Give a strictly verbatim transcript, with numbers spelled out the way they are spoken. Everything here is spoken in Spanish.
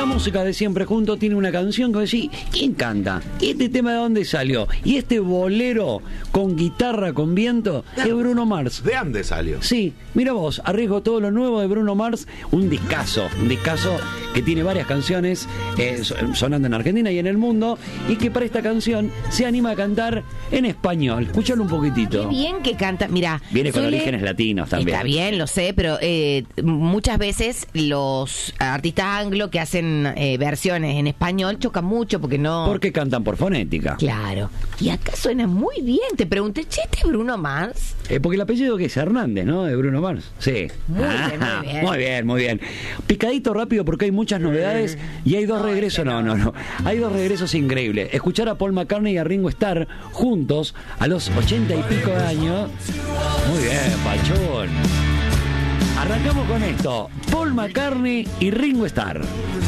La música de Siempre Juntos tiene una canción que decís, ¿quién canta? ¿Y este tema de dónde salió? Y este bolero con guitarra, con viento, es Bruno Mars. ¿De dónde salió? Sí, mira vos, arriesgo todo lo nuevo de Bruno Mars, un discazo, un discazo que tiene varias canciones eh, sonando en Argentina y en el mundo, y que para esta canción se anima a cantar en español. Escúchalo un poquitito. Qué bien que canta, mira. Viene con suele... orígenes latinos también. Está bien, lo sé, pero eh, muchas veces los artistas anglo que hacen eh, versiones en español chocan mucho porque no... Porque cantan por fonética. Claro. Y acá suena muy bien. Te pregunté, che, ¿este es Bruno Mars? Eh, porque el apellido que es Hernández, ¿no? De Bruno Mars. Sí. Muy bien, muy bien. Muy bien, muy bien. Picadito rápido porque hay muchas novedades y hay dos No, regresos. este No, no. no, no. Hay dos regresos increíbles. Escuchar a Paul McCartney y a Ringo Starr juntos a los ochenta y pico de años. Muy bien, Pachón. Arrancamos con esto. Paul McCartney y Ringo Starr.